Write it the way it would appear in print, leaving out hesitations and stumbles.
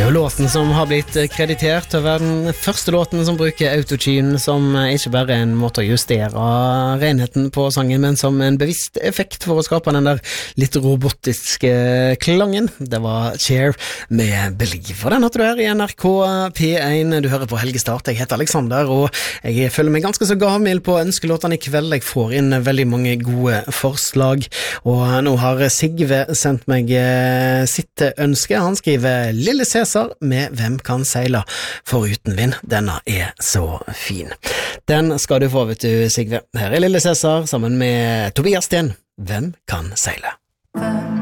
jo låten som har blitt kreditert til å være den første låten som bruker autotune, som ikke bare er en måte å justere renheten på sangen, men som en bevisst effekt for å skape den der litt robotiske klangen. Det var Cher med Believe, og den hadde du her i NRK P1. Du hører på Helgestart. Jeg heter Alexander, og jeg føler meg ganske så gavmild på ønskelåtene i kveld. Jeg får inn veldig mange gode forslag, og nå har Sigve sendt meg sitt ønske. Han skriver Lille Cæsar med Hvem kan seile foruten vind. Denne er så fin. Den skal du få, vet du, Sigve. Her er Lille Cæsar sammen med Tobias Sten. Hvem kan seile?